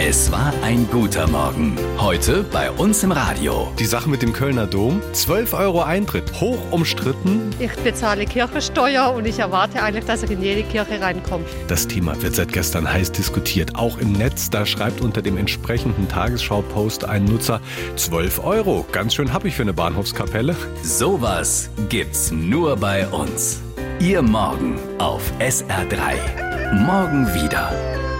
Es war ein guter Morgen. Heute bei uns im Radio. Die Sache mit dem Kölner Dom, 12 € Eintritt, hoch umstritten. Ich bezahle Kirchensteuer und ich erwarte eigentlich, dass ich in jede Kirche reinkomme. Das Thema wird seit gestern heiß diskutiert, auch im Netz. Da schreibt unter dem entsprechenden Tagesschau-Post ein Nutzer, 12 €, ganz schön happig für eine Bahnhofskapelle. Sowas gibt's nur bei uns. Ihr Morgen auf SR3. Morgen wieder.